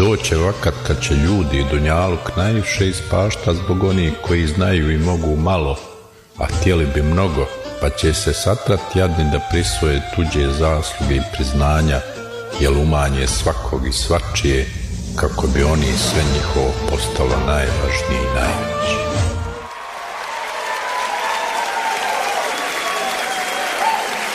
Doće vakat kad će ljudi i dunjaluk najviše ispašta zbog onih koji znaju i mogu malo, a htjeli bi mnogo, pa će se satrat jadni da prisvoje tuđe zasluge i priznanja, jel umanje svakog i svačije, kako bi oni sve njihovo postalo najvažnije i najveće.